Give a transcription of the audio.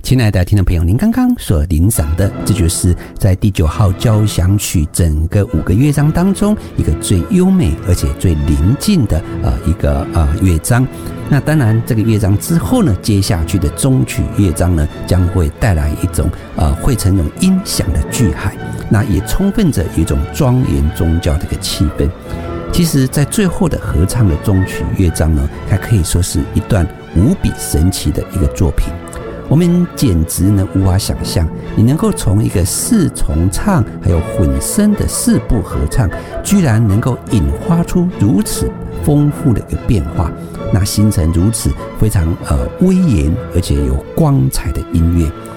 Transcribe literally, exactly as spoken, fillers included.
亲爱的听众朋友，您刚刚所聆赏的，这就是在第九号交响曲整个五个乐章当中一个最优美而且最临近的呃一个呃乐章。那当然，这个乐章之后呢，接下去的中曲乐章呢，将会带来一种呃汇成一种音响的巨海，那也充分着一种庄严宗教的一个气氛。其实，在最后的合唱的中曲乐章呢，它可以说是一段无比神奇的一个作品。我们简直呢无法想象，你能够从一个四重唱还有混声的四部合唱，居然能够引发出如此丰富的一个变化，那形成如此非常呃威严而且有光彩的音乐。